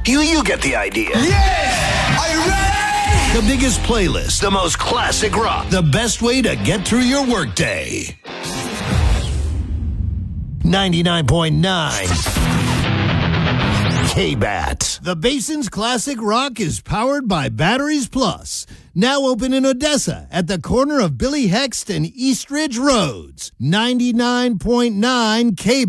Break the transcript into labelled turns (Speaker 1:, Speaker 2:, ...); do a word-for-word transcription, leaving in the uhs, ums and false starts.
Speaker 1: You you get the idea.
Speaker 2: Yeah! Are you ready?
Speaker 1: The biggest playlist, the most classic rock, the best way to get through your workday. ninety-nine point nine K-Bat. The Basin's classic rock is powered by Batteries Plus. Now open in Odessa at the corner of Billy Hext and East Ridge Roads. ninety-nine point nine K-Bat.